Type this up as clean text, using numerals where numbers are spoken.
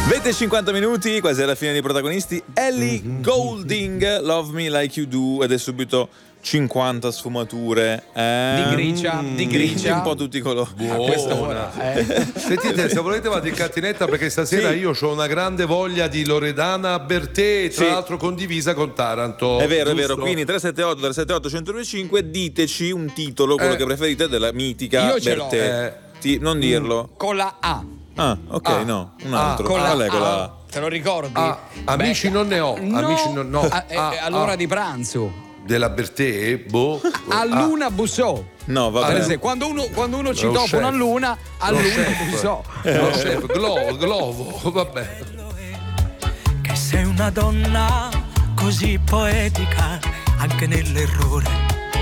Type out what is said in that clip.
20:50 minuti, quasi alla fine dei protagonisti. Ellie Goulding, Love Me Like You Do, ed è subito 50 sfumature di grigia, un po' tutti i colori. A quest'ora. Sentite, se volete vado in cantinetta perché stasera Sì. io ho una grande voglia di Loredana Bertè, tra Sì. l'altro condivisa con Taranto. È vero, giusto? quindi 378-378-1025, diteci un titolo, quello che preferite della mitica Io ce l'ho. Bertè. Non dirlo. Con la A. Ah, ok, no, un altro. Con la Qual è A. quella A? Te lo ricordi? Amici non ne ho. No, Amici no. all'ora di pranzo. Della Bertè, boh. A Luna bussò. No, va Per bene. esempio, quando uno Lo citofona chef. a Luna, a Lo Luna chef. bussò. Lo chef, Glovo, vabbè. Che sei una donna così poetica anche nell'errore.